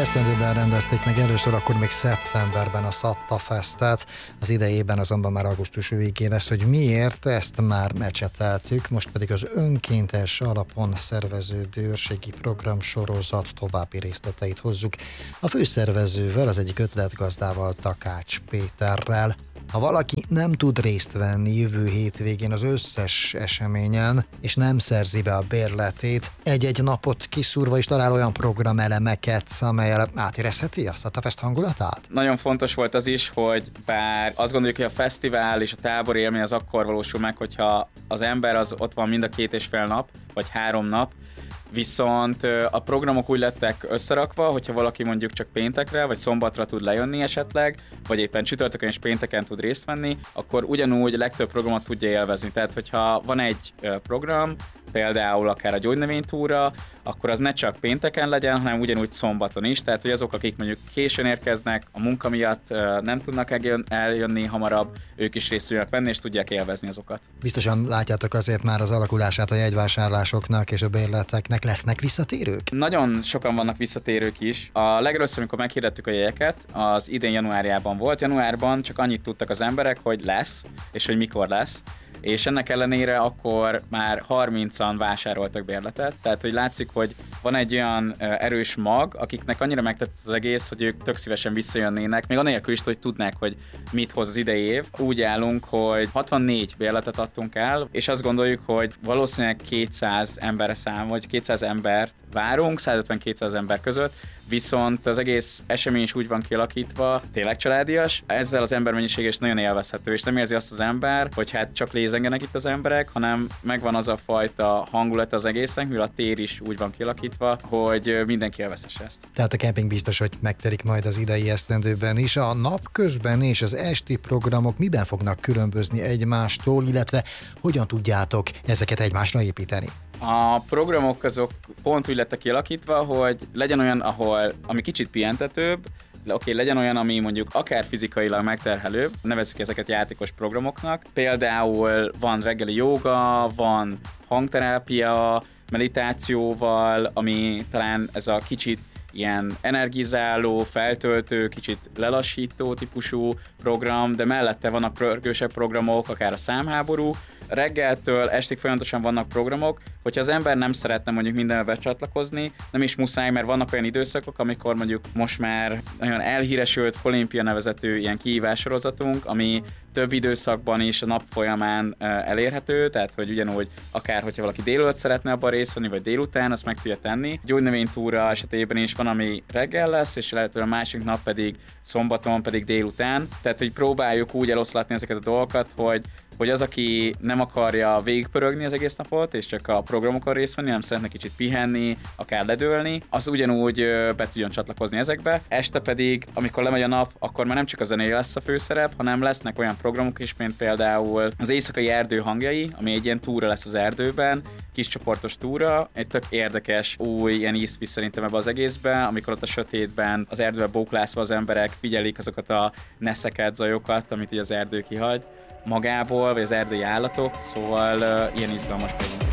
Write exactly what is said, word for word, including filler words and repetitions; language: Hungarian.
esztendőben rendezték meg először, akkor még szeptemberben a Szatta Festet, az idejében azonban már augusztus végén lesz, hogy miért, ezt már mecseteltük, most pedig az önkéntes alapon szerveződő őrségi program sorozat további részleteit hozzuk a főszervezővel, az egyik ötletgazdával, Takács Péterrel. Ha valaki nem tud részt venni jövő hétvégén az összes eseményen, és nem szerzi be a bérletét, egy-egy napot kiszúrva is talál olyan programelemeket, amellyel átérezheti a Szatta Fest hangulatát? Nagyon fontos volt az is, hogy bár azt gondoljuk, hogy a fesztivál és a tábor élmény az akkor valósul meg, hogyha az ember az ott van mind a két és fél nap, vagy három nap, viszont a programok úgy lettek összerakva, hogyha valaki mondjuk csak péntekre vagy szombatra tud lejönni esetleg, vagy éppen csütörtökön és pénteken tud részt venni, akkor ugyanúgy a legtöbb programot tudja élvezni. Tehát, hogyha van egy program, például akár a gyógynövénytúra, akkor az ne csak pénteken legyen, hanem ugyanúgy szombaton is. Tehát, hogy azok, akik mondjuk későn érkeznek, a munka miatt nem tudnak eljönni hamarabb, ők is részt tudják venni, és tudják élvezni azokat. Biztosan látjátok azért már az alakulását a jegyvásárlásoknak és a bérleteknek. Lesznek visszatérők? Nagyon sokan vannak visszatérők is. A legelőször, amikor meghirdettük a jegyeket, az idén januárjában volt. Januárban csak annyit tudtak az emberek, hogy lesz, és hogy mikor lesz. És ennek ellenére akkor már harmincan vásároltak bérletet, tehát hogy látszik, hogy van egy olyan erős mag, akiknek annyira megtett az egész, hogy ők tök szívesen visszajönnének, még anélkül is, hogy tudnák, hogy mit hoz az idei év. Úgy állunk, hogy hatvannégy bérletet adtunk el, és azt gondoljuk, hogy valószínűleg kétszáz emberre szám, vagy kétszáz embert várunk, százötven-kétszáz ember között, viszont az egész esemény is úgy van kialakítva, tényleg családias, ezzel az embermennyiség is nagyon élvezhető, és nem érzi azt az ember, hogy hát csak lézengenek itt az emberek, hanem megvan az a fajta hangulat az egésznek, mivel a tér is úgy van kialakítva, hogy mindenki élvezhesse ezt. Tehát a kemping biztos, hogy megterik majd az idei esztendőben is. A napközben és az esti programok miben fognak különbözni egymástól, illetve hogyan tudjátok ezeket egymásra építeni? A programok azok pont úgy lettek kialakítva, hogy legyen olyan, ahol, ami kicsit pihentetőbb, oké, okay, legyen olyan, ami mondjuk akár fizikailag megterhelőbb, nevezzük ezeket játékos programoknak. Például van reggeli jóga, van hangterápia, meditációval, ami talán ez a kicsit ilyen energizáló, feltöltő, kicsit lelassító típusú program, de mellette vannak pörgősebb programok, akár a számháború. Reggeltől estig folyamatosan vannak programok, hogyha az ember nem szeretne mondjuk mindenbe becsatlakozni, nem is muszáj, mert vannak olyan időszakok, amikor mondjuk most már nagyon elhíresült Olimpia nevezetű ilyen kihívás sorozatunk, ami több időszakban is a nap folyamán elérhető, tehát hogy ugyanúgy akár, hogyha valaki délelőtt szeretne abban részt venni, vagy délután, azt meg tudja tenni. Gyógynövénytúra esetében is van, ami reggel lesz, és lehetőleg a másik nap pedig szombaton, pedig délután. Tehát, hogy próbáljuk úgy eloszlatni ezeket a dolgokat, hogy hogy az, aki nem akarja végigpörögni az egész napot, és csak a programokon részt venni, nem szeretne kicsit pihenni, akár ledőlni, az ugyanúgy be tudjon csatlakozni ezekbe. Este pedig, amikor lemegy a nap, akkor már nem csak a zené lesz a főszerep, hanem lesznek olyan programok is, mint például az éjszakai erdő hangjai, ami egy ilyen túra lesz az erdőben, kis csoportos túra, egy tök érdekes új ilyen ízt visz szerintem ebbe az egészbe, amikor ott a sötétben, az erdőben bóklászva az emberek figyelik azokat a neszeket, zajokat, amit így az erdő kihagy magából, vagy az erdei állatok, szóval uh, ilyen izgalmas program.